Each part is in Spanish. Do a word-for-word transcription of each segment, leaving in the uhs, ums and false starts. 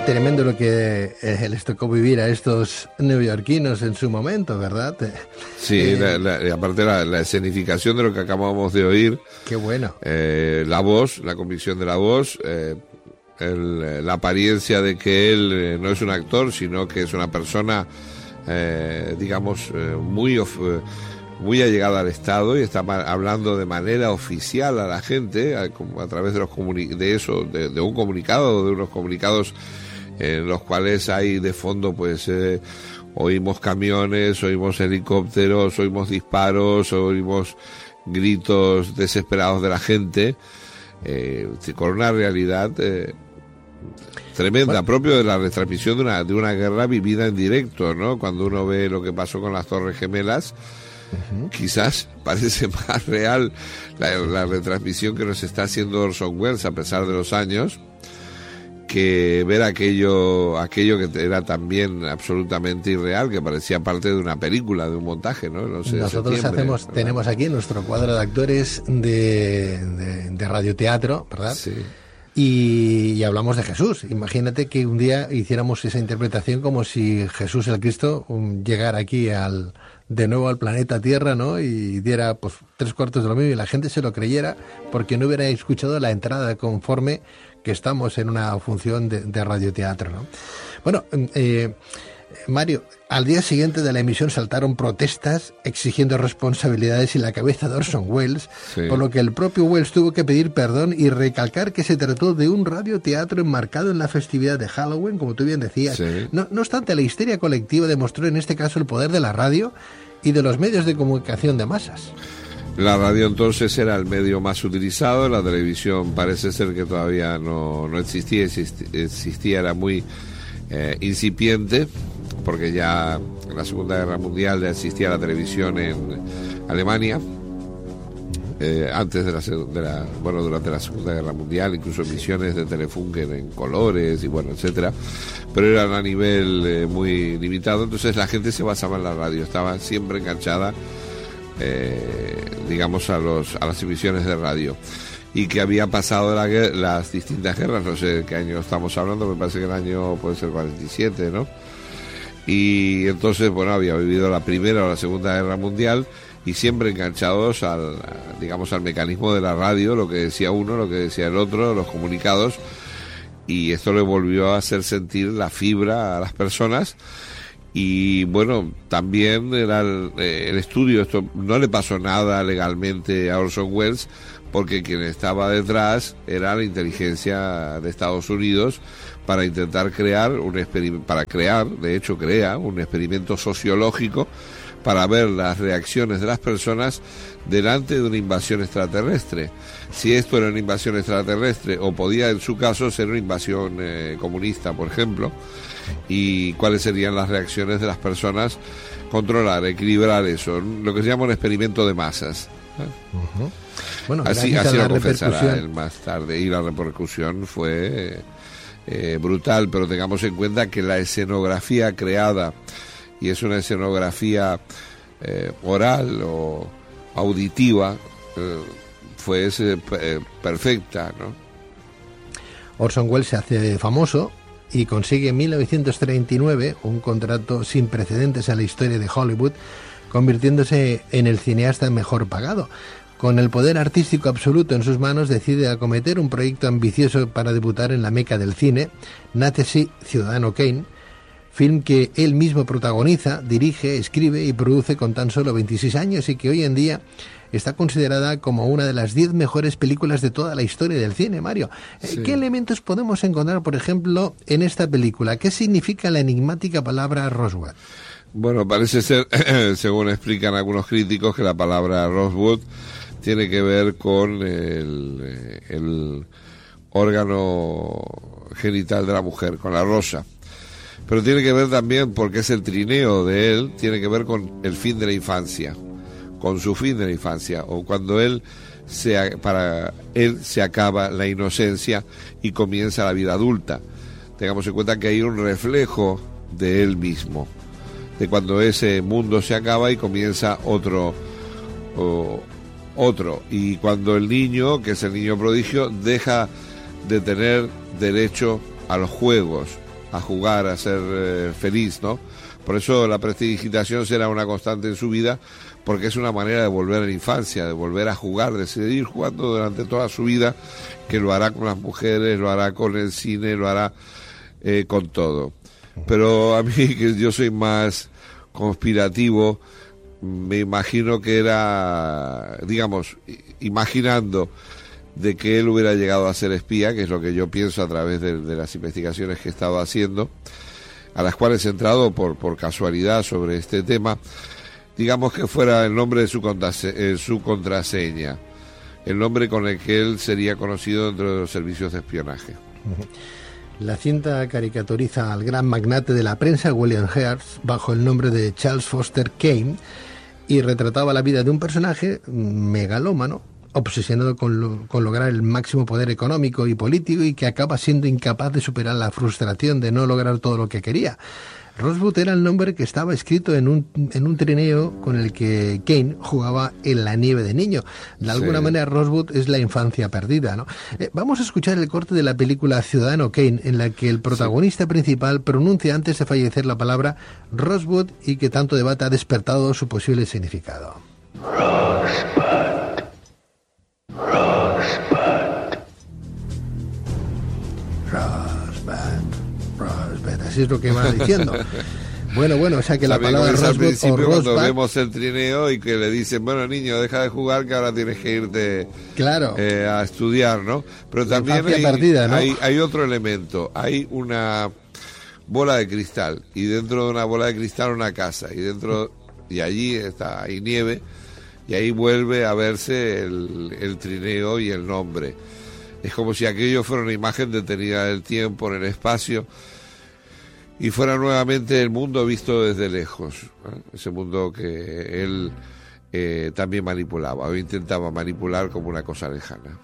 Tremendo lo que eh, les tocó vivir a estos neoyorquinos en su momento, ¿verdad? Sí, eh, la, la, aparte la, la escenificación de lo que acabamos de oír. Qué bueno. Eh, la voz, la convicción de la voz, eh, el, la apariencia de que él eh, no es un actor, sino que es una persona, eh, digamos, eh, muy... Of, muy allegada al Estado y está hablando de manera oficial a la gente a, a través de los comuni- de eso, de, de un comunicado, de unos comunicados en los cuales hay de fondo, pues, eh, oímos camiones, oímos helicópteros, oímos disparos, oímos gritos desesperados de la gente, eh, con una realidad eh, tremenda, bueno, propio de la retransmisión de una, de una guerra vivida en directo, ¿no? Cuando uno ve lo que pasó con las Torres Gemelas, Uh-huh. quizás parece más real la, la retransmisión que nos está haciendo Orson Welles a pesar de los años, que ver aquello aquello que era también absolutamente irreal, que parecía parte de una película, de un montaje, ¿no? No sé, nosotros hacemos, ¿verdad? Tenemos aquí nuestro cuadro de actores de, de, de radioteatro, ¿verdad? Sí. Y, y hablamos de Jesús. Imagínate que un día hiciéramos esa interpretación como si Jesús el Cristo um, llegara aquí al de nuevo al planeta Tierra, ¿no? Y diera pues tres cuartos de lo mismo y la gente se lo creyera porque no hubiera escuchado la entrada conforme que estamos en una función de, de radioteatro, ¿no? Bueno, eh, Mario, al día siguiente de la emisión saltaron protestas exigiendo responsabilidades en la cabeza de Orson Welles, sí. Por lo que el propio Welles tuvo que pedir perdón y recalcar que se trató de un radioteatro enmarcado en la festividad de Halloween, como tú bien decías. Sí. No, no obstante, la histeria colectiva demostró en este caso el poder de la radio y de los medios de comunicación de masas. La radio entonces era el medio más utilizado, la televisión parece ser que todavía no, no existía, existía, era muy eh, incipiente, porque ya en la Segunda Guerra Mundial ya existía la televisión en Alemania, eh, antes de la, de la, bueno, durante la Segunda Guerra Mundial, incluso emisiones de Telefunken en colores y bueno, etcétera, pero eran a nivel eh, muy limitado, entonces la gente se basaba en la radio, estaba siempre enganchada, eh, digamos, a los a las emisiones de radio. Y que había pasado la, las distintas guerras, no sé de qué año estamos hablando, me parece que el año puede ser cuarenta y siete, ¿no? Y entonces, bueno, había vivido la Primera o la Segunda Guerra Mundial y siempre enganchados al, digamos, al mecanismo de la radio, lo que decía uno, lo que decía el otro, los comunicados, y esto le volvió a hacer sentir la fibra a las personas. Y bueno, también era el, el estudio, esto no le pasó nada legalmente a Orson Welles, porque quien estaba detrás era la inteligencia de Estados Unidos para intentar crear un experimento, para crear, de hecho crea un experimento sociológico para ver las reacciones de las personas delante de una invasión extraterrestre. Si esto era una invasión extraterrestre o podía en su caso ser una invasión eh, comunista, por ejemplo, y cuáles serían las reacciones de las personas, controlar, equilibrar eso, lo que se llama un experimento de masas. Uh-huh. Bueno, así así lo confesará él más tarde, y la repercusión fue eh, brutal, pero tengamos en cuenta que la escenografía creada, y es una escenografía eh, oral o auditiva, eh, fue ese, eh, perfecta, ¿no? Orson Welles se hace famoso y consigue en mil novecientos treinta y nueve un contrato sin precedentes en la historia de Hollywood, convirtiéndose en el cineasta mejor pagado. Con el poder artístico absoluto en sus manos, decide acometer un proyecto ambicioso para debutar en la meca del cine, Nácese Ciudadano Kane, film que él mismo protagoniza, dirige, escribe y produce con tan solo veintiséis años y que hoy en día está considerada como una de las diez mejores películas de toda la historia del cine, Mario. Sí. ¿Qué elementos podemos encontrar, por ejemplo, en esta película? ¿Qué significa la enigmática palabra Rosewood? Bueno, parece ser, según explican algunos críticos, que la palabra Rosewood tiene que ver con el, el órgano genital de la mujer, con la rosa. Pero tiene que ver también, porque es el trineo de él, tiene que ver con el fin de la infancia, con su fin de la infancia, o cuando él se, para él se acaba la inocencia y comienza la vida adulta. Tengamos en cuenta que hay un reflejo de él mismo, de cuando ese mundo se acaba y comienza otro, o, otro, y cuando el niño, que es el niño prodigio, deja de tener derecho a los juegos, a jugar, a ser eh, feliz, ¿no? Por eso la prestidigitación será una constante en su vida, porque es una manera de volver a la infancia, de volver a jugar, de seguir jugando durante toda su vida, que lo hará con las mujeres, lo hará con el cine, lo hará eh, con todo. Pero a mí, que yo soy más conspirativo, me imagino que era, digamos, imaginando de que él hubiera llegado a ser espía, que es lo que yo pienso a través de, de las investigaciones que he estado haciendo, a las cuales he entrado por, por casualidad sobre este tema, digamos que fuera el nombre de su, contrase- eh, su contraseña, el nombre con el que él sería conocido dentro de los servicios de espionaje. La cinta caricaturiza al gran magnate de la prensa, William Hearst, bajo el nombre de Charles Foster Kane, y retrataba la vida de un personaje megalómano, obsesionado con, lo, con lograr el máximo poder económico y político, y que acaba siendo incapaz de superar la frustración de no lograr todo lo que quería. Rosebud era el nombre que estaba escrito en un, en un trineo con el que Kane jugaba en la nieve de niño. De alguna sí. manera, Rosebud es la infancia perdida, ¿no? Eh, vamos a escuchar el corte de la película Ciudadano Kane, en la que el protagonista sí. principal pronuncia antes de fallecer la palabra Rosebud, y que tanto debate ha despertado su posible significado. Rosebud. Rosebud. Rosebud. Rosebud. Así es lo que va diciendo. Bueno, bueno, o sea que la palabra Rosebud al principio o Rosebud, cuando vemos el trineo y que le dicen, bueno, niño, deja de jugar que ahora tienes que irte claro. eh, a estudiar, ¿no? Pero también hay, partida, ¿no? hay, hay otro elemento, hay una bola de cristal, y dentro de una bola de cristal una casa, y dentro y allí está, hay nieve, y ahí vuelve a verse el, el trineo y el nombre. Es como si aquello fuera una imagen detenida del tiempo, en el espacio, y fuera nuevamente el mundo visto desde lejos, ¿eh? Ese mundo que él eh, también manipulaba, o intentaba manipular como una cosa lejana.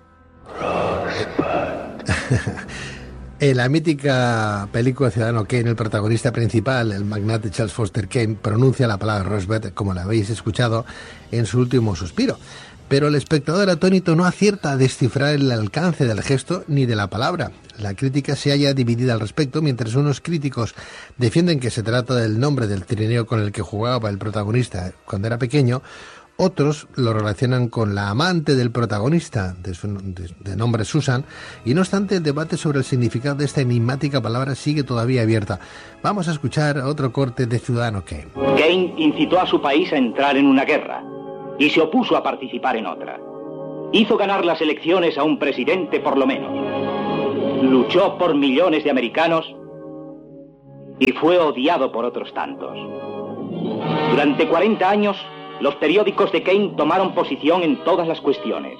En la mítica película Ciudadano Kane, el protagonista principal, el magnate Charles Foster Kane, pronuncia la palabra Rosebud, como la habéis escuchado, en su último suspiro. Pero el espectador atónito no acierta a descifrar el alcance del gesto ni de la palabra. La crítica se halla dividida al respecto, mientras unos críticos defienden que se trata del nombre del trineo con el que jugaba el protagonista cuando era pequeño. Otros lo relacionan con la amante del protagonista, de, su, de, de nombre Susan, y no obstante el debate sobre el significado de esta enigmática palabra sigue todavía abierta. Vamos a escuchar otro corte de Ciudadano Kane. Kane incitó a su país a entrar en una guerra y se opuso a participar en otra. Hizo ganar las elecciones a un presidente por lo menos. Luchó por millones de americanos y fue odiado por otros tantos. Durante cuarenta años, los periódicos de Kane tomaron posición en todas las cuestiones.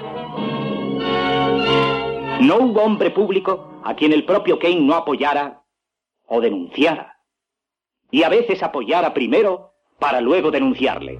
No hubo hombre público a quien el propio Kane no apoyara o denunciara. Y a veces apoyara primero para luego denunciarle.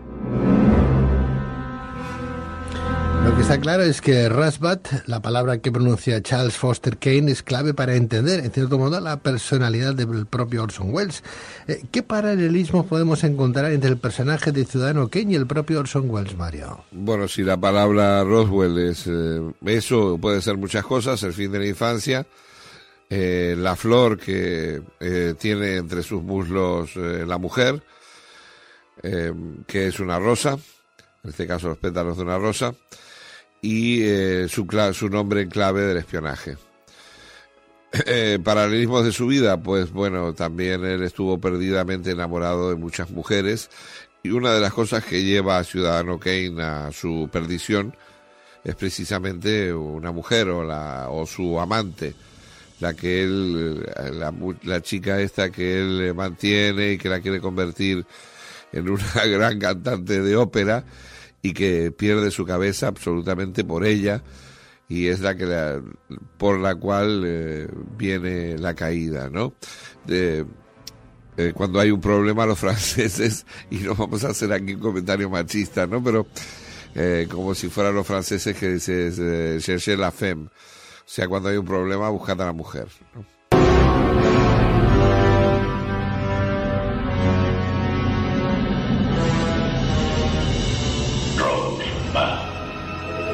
Lo que está claro es que Rosebud, la palabra que pronuncia Charles Foster Kane, es clave para entender, en cierto modo, la personalidad del propio Orson Welles. Eh, ¿Qué paralelismos podemos encontrar entre el personaje de Ciudadano Kane y el propio Orson Welles, Mario? Bueno, si la palabra Roswell es eh, eso, puede ser muchas cosas: el fin de la infancia, eh, la flor que eh, tiene entre sus muslos eh, la mujer, eh, que es una rosa, en este caso los pétalos de una rosa, y eh, su, cla- su nombre en clave del espionaje. Eh, paralelismos de su vida, pues bueno, también él estuvo perdidamente enamorado de muchas mujeres, y una de las cosas que lleva a Ciudadano Kane a su perdición es precisamente una mujer o, la, o su amante, la que él, la, la chica esta que él mantiene y que la quiere convertir en una gran cantante de ópera, y que pierde su cabeza absolutamente por ella, y es la que la, por la cual eh, viene la caída, ¿no? De, eh, cuando hay un problema, los franceses, y no vamos a hacer aquí un comentario machista, ¿no? Pero eh, como si fueran los franceses que dicen eh, cherchez la femme, o sea, cuando hay un problema, buscad a la mujer, ¿no?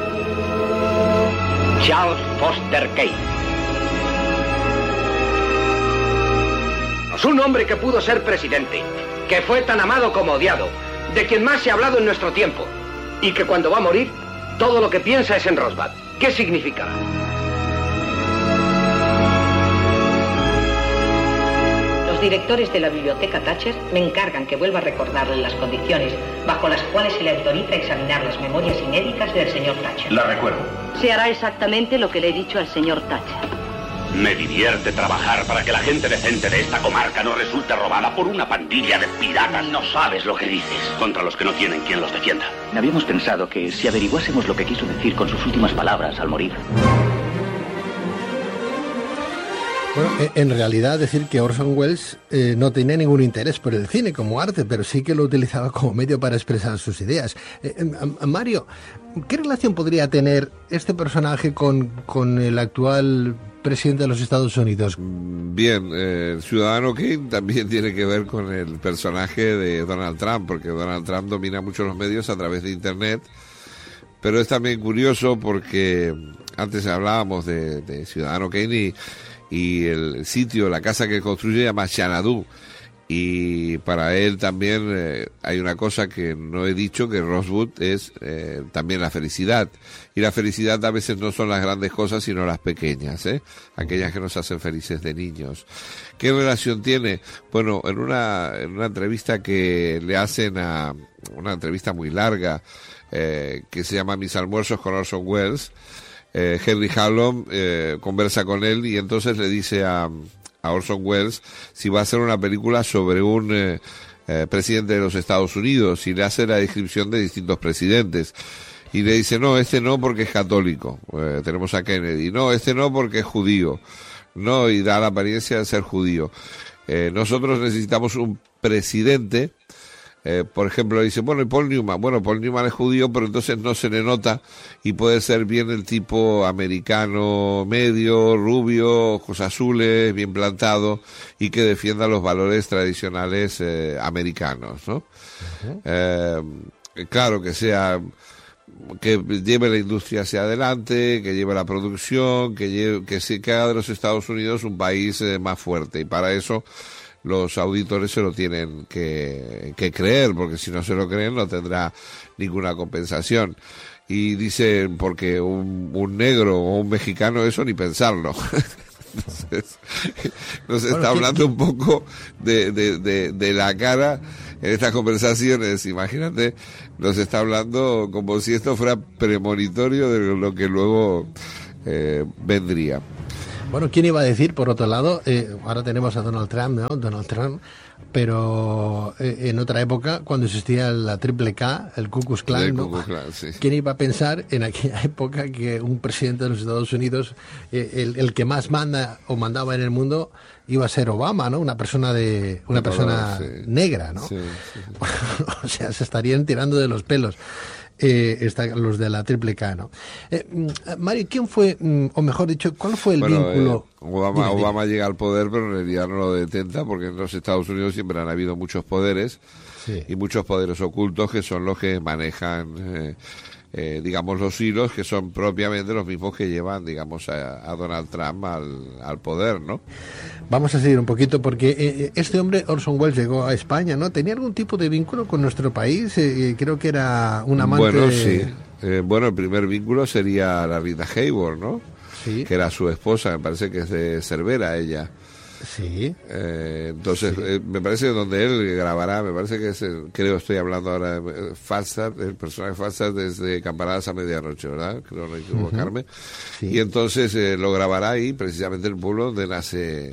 Charles Foster Kane. tenemos un hombre que pudo ser presidente, que fue tan amado como odiado, de quien más se ha hablado en nuestro tiempo, y que cuando va a morir, todo lo que piensa es en Rosbach. ¿Qué significa? Los directores de la biblioteca Thatcher me encargan que vuelva a recordarle las condiciones bajo las cuales se le autoriza a examinar las memorias inéditas del señor Thatcher. La recuerdo. Se hará exactamente lo que le he dicho al señor Thatcher. Me divierte trabajar para que la gente decente de esta comarca no resulte robada por una pandilla de piratas. No sabes lo que dices. Contra los que no tienen quien los defienda. Habíamos pensado que si averiguásemos lo que quiso decir con sus últimas palabras al morir. Bueno, en realidad decir que Orson Welles eh, no tenía ningún interés por el cine como arte, pero sí que lo utilizaba como medio para expresar sus ideas. Eh, eh, Mario, ¿qué relación podría tener este personaje con, con el actual presidente de los Estados Unidos? Bien, eh, el Ciudadano Kane también tiene que ver con el personaje de Donald Trump, porque Donald Trump domina mucho los medios a través de Internet, pero es también curioso porque antes hablábamos de, de Ciudadano Kane y y el sitio, la casa que construye se llama Xanadu, y para él también eh, hay una cosa que no he dicho, que Rosewood es eh, también la felicidad, y la felicidad a veces no son las grandes cosas sino las pequeñas, ¿eh? Aquellas que nos hacen felices de niños. ¿Qué relación tiene? Bueno, en una, en una entrevista que le hacen a, una entrevista muy larga eh, que se llama Mis almuerzos con Orson Welles, Eh, Henry Hallam eh, conversa con él y entonces le dice a, a Orson Welles si va a hacer una película sobre un eh, eh, presidente de los Estados Unidos, y le hace la descripción de distintos presidentes y le dice no, este no porque es católico, eh, tenemos a Kennedy, no, este no porque es judío, no, y da la apariencia de ser judío. Eh, nosotros necesitamos un presidente. Eh, por ejemplo, dice, bueno, y Paul Newman, bueno, Paul Newman es judío, pero entonces no se le nota y puede ser bien el tipo americano medio, rubio, ojos azules, bien plantado y que defienda los valores tradicionales eh, americanos, ¿no? Uh-huh. Eh, claro, que sea, que lleve la industria hacia adelante, que lleve la producción, que lleve, que se que haga de los Estados Unidos un país eh, más fuerte, y para eso los auditores se lo tienen que, que creer, porque si no se lo creen no tendrá ninguna compensación. Y dice, porque un, un negro o un mexicano, eso ni pensarlo. Entonces, nos está bueno, hablando un poco de, de, de, de la cara en estas conversaciones. Imagínate, nos está hablando como si esto fuera premonitorio de lo que luego eh, vendría. Bueno, ¿quién iba a decir, por otro lado, eh, ahora tenemos a Donald Trump, ¿no? Donald Trump, pero eh, en otra época, cuando existía la triple K, el Ku Klux Klan, ¿no? Ku Klux Klan, sí. ¿Quién iba a pensar en aquella época que un presidente de los Estados Unidos, eh, el, el que más manda o mandaba en el mundo, iba a ser Obama, ¿no? Una persona de una persona sí. negra, ¿no? Sí, sí, sí. O sea, se estarían tirando de los pelos. Eh, está, los de la triple K, ¿no? Eh, Mario, ¿quién fue, o mejor dicho, cuál fue el bueno, vínculo? Eh, Obama, dime, Obama dime. llega al poder, pero en realidad no lo detenta, porque en los Estados Unidos siempre han habido muchos poderes, sí. y muchos poderes ocultos que son los que manejan, eh, eh, digamos, los hilos, que son propiamente los mismos que llevan, digamos, a, a Donald Trump al, al poder, ¿no? Vamos a seguir un poquito, porque eh, este hombre, Orson Welles, llegó a España, ¿no? ¿Tenía algún tipo de vínculo con nuestro país? Eh, creo que era un amante... Bueno, sí. Eh, bueno, el primer vínculo sería la Rita Hayworth, ¿no? Sí. Que era su esposa, me parece que es de Cervera ella. Sí. Eh, entonces, sí. Eh, me parece que donde él grabará, me parece que es, el, creo, estoy hablando ahora de Falstaff, el personaje Falstaff desde Campanadas a medianoche, ¿verdad? Creo no equivocarme. Uh-huh. Sí. Y entonces eh, lo grabará ahí, precisamente en el pueblo donde nace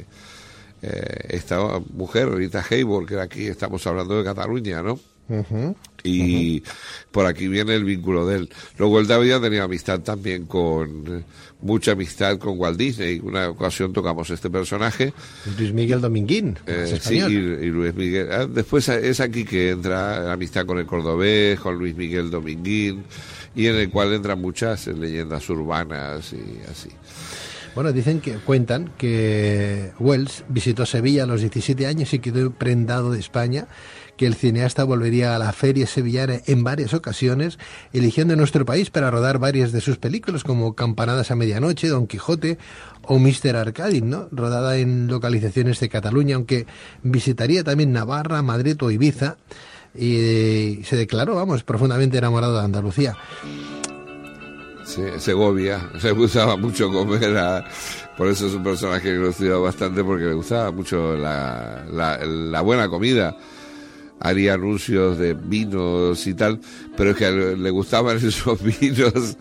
eh, esta mujer, Rita Hayworth, que aquí estamos hablando de Cataluña, ¿no? Uh-huh. Y uh-huh. por aquí viene el vínculo de él. Luego él había tenido amistad también con, mucha amistad con Walt Disney. Una ocasión tocamos este personaje, Luis Miguel Dominguín, eh, sí, y, y Luis Miguel. Ah, después es aquí que entra la amistad con el cordobés, con Luis Miguel Dominguín, y en el cual entran muchas leyendas urbanas y así. Bueno, dicen que cuentan que Welles visitó Sevilla a los diecisiete años y quedó prendado de España, que el cineasta volvería a la feria sevillana en varias ocasiones, eligiendo nuestro país para rodar varias de sus películas, como Campanadas a medianoche, Don Quijote o míster Arcadi, ¿no? Rodada en localizaciones de Cataluña, aunque visitaría también Navarra, Madrid o Ibiza, y se declaró, vamos, profundamente enamorado de Andalucía. Sí, Segovia, le gustaba mucho comer, a, por eso es un personaje que lo estudiaba bastante, porque le gustaba mucho la, la, la buena comida. Haría anuncios de vinos y tal, pero es que le gustaban esos vinos.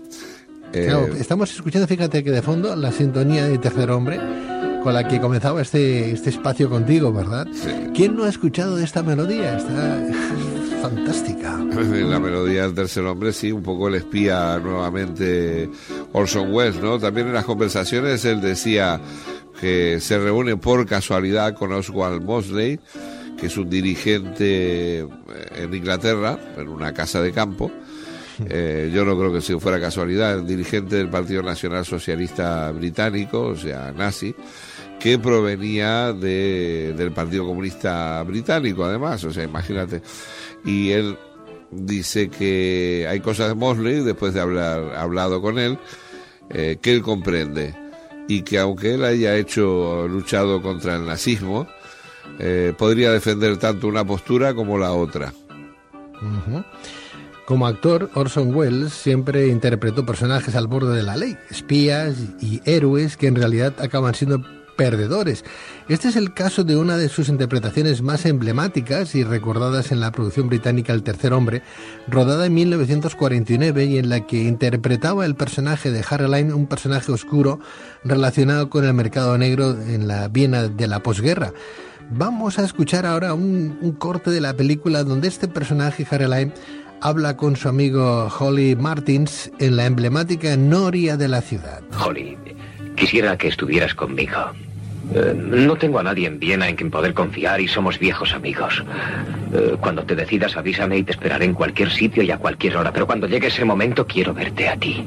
Eh, claro, estamos escuchando, fíjate que de fondo, la sintonía de Tercer Hombre, con la que comenzaba este, este espacio contigo, ¿verdad? Sí. ¿Quién no ha escuchado esta melodía? Está fantástica. La melodía del Tercer Hombre, sí, un poco el espía nuevamente Orson Welles, ¿no? También en las conversaciones él decía que se reúne por casualidad con Oswald Mosley, que es un dirigente en Inglaterra, en una casa de campo. Eh, yo no creo que si fuera casualidad, el dirigente del Partido Nacional Socialista Británico, o sea, nazi, que provenía de, del Partido Comunista Británico, además, o sea, imagínate. Y él dice que hay cosas de Mosley, después de hablar hablado con él, eh, que él comprende, y que aunque él haya hecho, luchado contra el nazismo, eh, podría defender tanto una postura como la otra. Uh-huh. Como actor, Orson Welles siempre interpretó personajes al borde de la ley, espías y héroes que en realidad acaban siendo perdedores. Este es el caso de una de sus interpretaciones más emblemáticas y recordadas en la producción británica El Tercer Hombre, rodada en mil novecientos cuarenta y nueve, y en la que interpretaba el personaje de Harry Lime, un personaje oscuro relacionado con el mercado negro en la Viena de la posguerra. Vamos a escuchar ahora un, un corte de la película donde este personaje, Harry Lime, habla con su amigo Holly Martins en la emblemática Noria de la ciudad. Holly, quisiera que estuvieras conmigo. Eh, no tengo a nadie en Viena en quien poder confiar y somos viejos amigos. Eh, cuando te decidas, avísame y te esperaré en cualquier sitio y a cualquier hora. Pero cuando llegue ese momento, quiero verte a ti.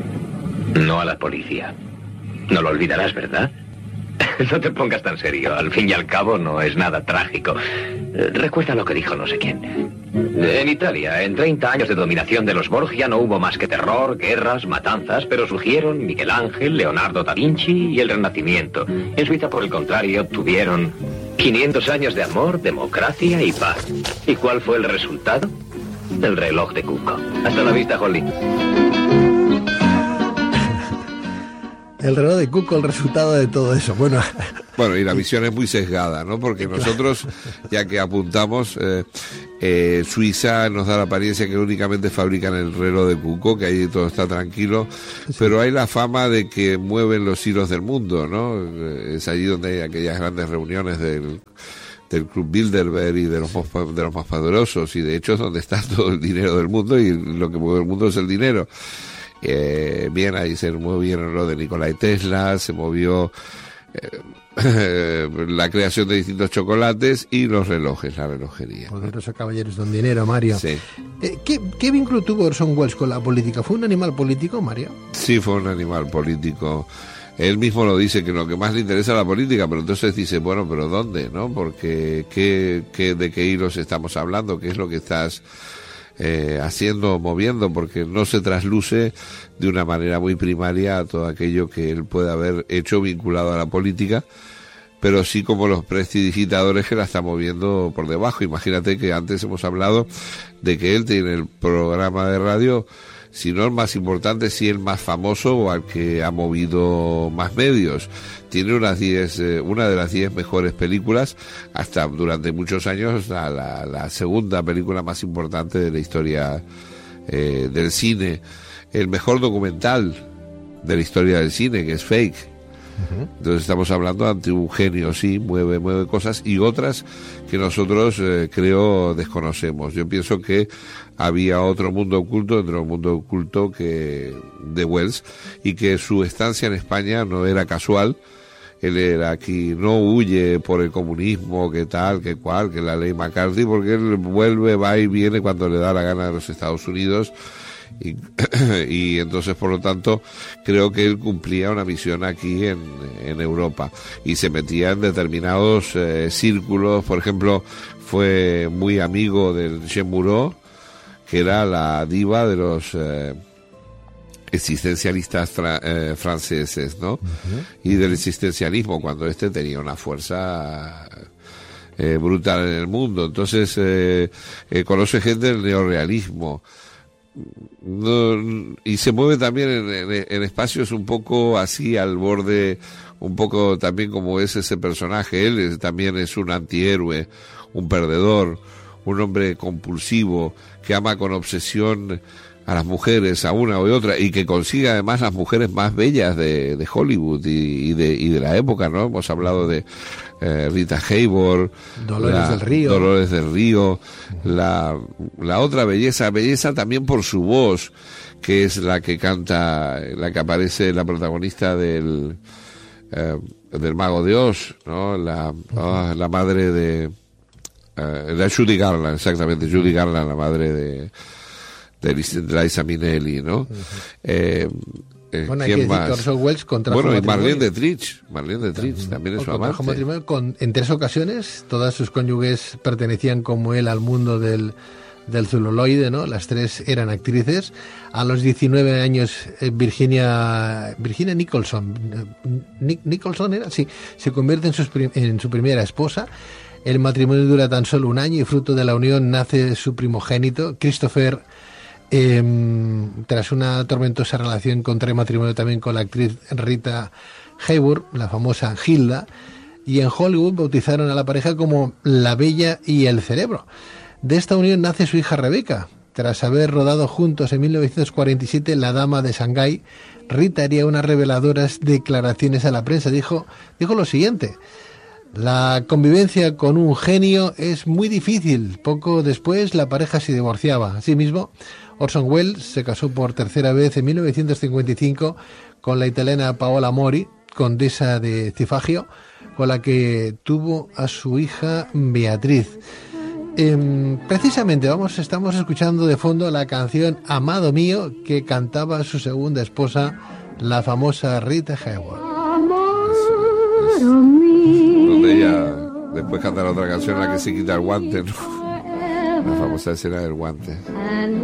No a la policía. No lo olvidarás, ¿verdad? No te pongas tan serio. Al fin y al cabo, no es nada trágico. Eh, recuerda lo que dijo no sé quién. En Italia, en treinta años de dominación de los Borgia, no hubo más que terror, guerras, matanzas, pero surgieron Miguel Ángel, Leonardo da Vinci y el Renacimiento. En Suiza, por el contrario, tuvieron quinientos años de amor, democracia y paz. ¿Y cuál fue el resultado? El reloj de Cuco. Hasta la vista, Holly. El reloj de Cuco, el resultado de todo eso. Bueno, bueno, y la visión es muy sesgada, ¿no? Porque nosotros, ya que apuntamos, eh, eh, Suiza nos da la apariencia que únicamente fabrican el reloj de Cuco, que ahí todo está tranquilo, sí. Pero hay la fama de que mueven los hilos del mundo, ¿no? Es allí donde hay aquellas grandes reuniones del del Club Bilderberg y de los, de los más poderosos, y de hecho es donde está todo el dinero del mundo, y lo que mueve el mundo es el dinero. Eh, bien, ahí se movieron lo de Nikolai Tesla, se movió eh, la creación de distintos chocolates y los relojes, la relojería. Poderosos caballeros don dinero, Mario. Sí. Eh, ¿qué, ¿Qué vínculo tuvo Orson Welles con la política? ¿Fue un animal político, Mario? Sí, fue un animal político. Él mismo lo dice, que lo que más le interesa es la política, pero entonces dice, bueno, pero ¿dónde? ¿No? Porque ¿qué, qué, ¿de qué hilos estamos hablando? ¿Qué es lo que estás Eh, haciendo, moviendo? Porque no se trasluce de una manera muy primaria a todo aquello que él puede haber hecho vinculado a la política, pero sí como los prestidigitadores que la están moviendo por debajo. Imagínate que antes hemos hablado de que él tiene el programa de radio, si no el más importante, sí el más famoso o al que ha movido más medios. Tiene unas diez, eh, una de las diez mejores películas, hasta durante muchos años la, la, la segunda película más importante de la historia eh, del cine, el mejor documental de la historia del cine, que es Fake. Uh-huh. Entonces estamos hablando ante un genio, sí, mueve, mueve cosas, y otras que nosotros eh, creo desconocemos. Yo pienso que había otro mundo oculto dentro del mundo oculto que de Welles, y que su estancia en España no era casual. Él era aquí, no huye por el comunismo, que tal, que cual, que la ley McCarthy, porque él vuelve, va y viene cuando le da la gana de los Estados Unidos, Y, y entonces, por lo tanto, creo que él cumplía una misión aquí en, en Europa y se metía en determinados eh, círculos. Por ejemplo, fue muy amigo del Jean Moreau, que era la diva de los eh, existencialistas fra, eh, franceses, ¿no? Uh-huh. Y del existencialismo, cuando este tenía una fuerza eh, brutal en el mundo. Entonces, eh, eh, conoce gente del neorrealismo. No, y se mueve también en, en, en espacios un poco así al borde, un poco también como es ese personaje. Él es, también es un antihéroe, un perdedor, un hombre compulsivo que ama con obsesión a las mujeres, a una o otra, y que consigue además las mujeres más bellas de, de Hollywood y, y, de, y de la época, ¿no? Hemos hablado de eh, Rita Hayworth, Dolores la, del Río, Dolores del Río, la, la otra belleza, belleza también por su voz, que es la que canta, la que aparece la protagonista del eh, del Mago de Oz, ¿no? La, oh, la madre de eh, la Judy Garland, exactamente, Judy Garland, la madre de de Liza Minnelli, ¿no? Uh-huh. eh, eh, bueno, ¿quién más? Orson Welles contrajo bueno, y matrimonio. Marlene Dietrich, Marlene Dietrich uh-huh. también es su amante. Matrimonio con, en tres ocasiones, todas sus cónyuges pertenecían como él al mundo del, del celuloide, ¿no? Las tres eran actrices. A los diecinueve años, Virginia Virginia Nicholson, Nic, Nicholson era, sí, se convierte en, sus, en su primera esposa. El matrimonio dura tan solo un año y fruto de la unión nace su primogénito, Christopher. Eh, tras una tormentosa relación contrae matrimonio también con la actriz Rita Hayworth, la famosa Hilda, y en Hollywood bautizaron a la pareja como La Bella y el Cerebro. De esta unión nace su hija Rebeca. Tras haber rodado juntos en mil novecientos cuarenta y siete La Dama de Shanghái, Rita haría unas reveladoras declaraciones a la prensa. Dijo, dijo lo siguiente: la convivencia con un genio es muy difícil. Poco después la pareja se divorciaba. Asimismo, Orson Welles se casó por tercera vez en mil novecientos cincuenta y cinco con la italiana Paola Mori, condesa de Cifagio, con la que tuvo a su hija Beatriz. Eh, precisamente vamos, estamos escuchando de fondo la canción Amado Mío, que cantaba su segunda esposa, la famosa Rita Hayworth. Donde ella después cantará otra canción en la que se quita el guante, ¿no? La famosa escena del guante.